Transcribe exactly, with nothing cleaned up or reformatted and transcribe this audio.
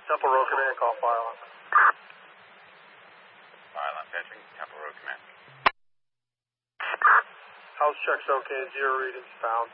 Temple Road Command, call fire alarm. Fire alarm patching, Temple Road Command. House checks okay, zero readings found.